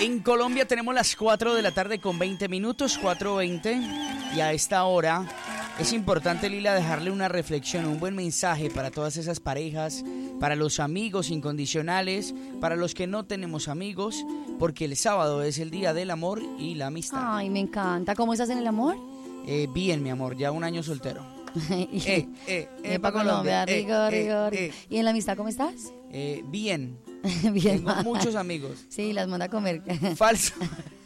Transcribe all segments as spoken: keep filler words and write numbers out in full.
En Colombia tenemos las cuatro de la tarde con veinte minutos, cuatro veinte, y a esta hora es importante, Lila, dejarle una reflexión, un buen mensaje para todas esas parejas, para los amigos incondicionales, para los que no tenemos amigos, porque el sábado es el día del amor y la amistad. Ay, me encanta. ¿Cómo estás en el amor? Eh, bien, mi amor, ya un año soltero. eh, eh, eh, para Colombia, eh, rigor, eh, rigor. eh. ¿Y en la amistad cómo estás? Eh, bien. Bien. Tengo muchos amigos. Sí, las manda a comer. Falso.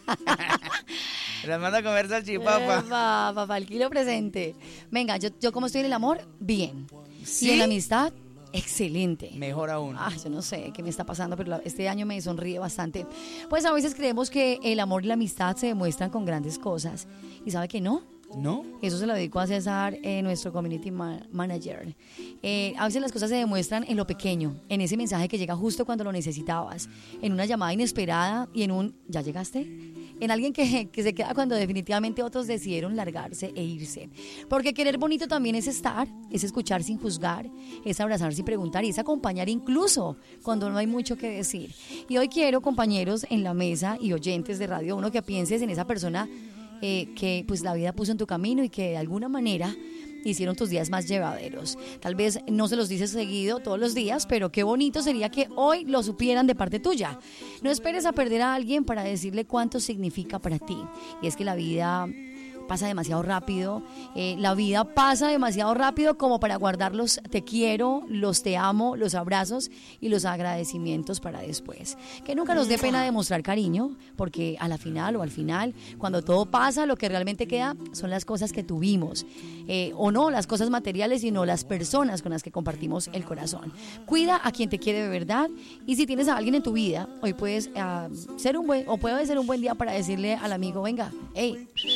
Las manda a comer salchipapa. Papá, papá, el kilo presente. Venga, yo, yo como estoy en el amor, bien. ¿Sí? Y en la amistad, excelente. Mejor aún. Ah, yo no sé qué me está pasando, pero la, este año me sonríe bastante. Pues a veces creemos que el amor y la amistad se demuestran con grandes cosas. ¿Y sabe que no? ¿No? Eso se lo dedico a César, eh, nuestro community ma- manager. Eh, a veces las cosas se demuestran en lo pequeño, en ese mensaje que llega justo cuando lo necesitabas, en una llamada inesperada y en un ¿ya llegaste? En alguien que, que se queda cuando definitivamente otros decidieron largarse e irse. Porque querer bonito también es estar, es escuchar sin juzgar, es abrazar sin preguntar y es acompañar incluso cuando no hay mucho que decir. Y hoy quiero, compañeros en la mesa y oyentes de Radio uno, que pienses en esa persona Eh, que pues la vida puso en tu camino y que de alguna manera hicieron tus días más llevaderos. Tal vez no se los dices seguido todos los días, pero qué bonito sería que hoy lo supieran de parte tuya. No esperes a perder a alguien para decirle cuánto significa para ti. Y es que la vida pasa demasiado rápido, eh, la vida pasa demasiado rápido como para guardar los te quiero, los te amo, los abrazos y los agradecimientos para después. Que nunca nos dé pena demostrar cariño, porque a la final o al final, cuando todo pasa, lo que realmente queda son las cosas que tuvimos, eh, o no las cosas materiales, sino las personas con las que compartimos el corazón. Cuida a quien te quiere de verdad, y si tienes a alguien en tu vida, hoy puedes uh, ser un buen, o puede ser un buen día para decirle al amigo, venga, hey,